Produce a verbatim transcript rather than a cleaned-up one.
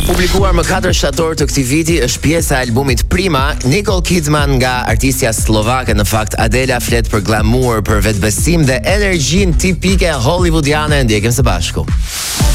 Publikuar më katër shtator të këtij viti është pjesa e albumit Prima, Nicole Kidman nga artistja slovake. Në fakt, Adela flet për glamour, për vetbesim dhe energjinë tipike hollywoodiane. Ndjekim së bashku.